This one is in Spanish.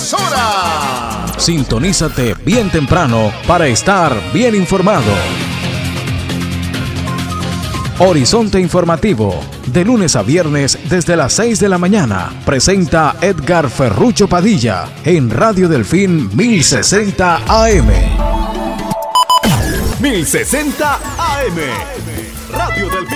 emisora. Sintonízate bien temprano para estar bien informado. Horizonte Informativo, de lunes a viernes desde las 6 de la mañana, presenta Edgar Ferrucho Padilla en Radio Delfín 1060 AM. 1060 AM. Radio Delfín.